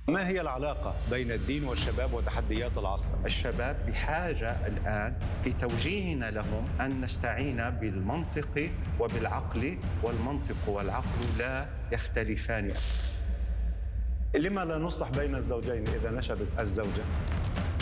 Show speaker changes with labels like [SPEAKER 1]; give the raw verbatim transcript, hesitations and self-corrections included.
[SPEAKER 1] ما هي العلاقة بين الدين والشباب وتحديات العصر؟
[SPEAKER 2] الشباب بحاجة الآن في توجيهنا لهم أن نستعين بالمنطق وبالعقل، والمنطق والعقل لا يختلفان.
[SPEAKER 1] لما لا نصلح بين الزوجين إذا نشبت الزوجة؟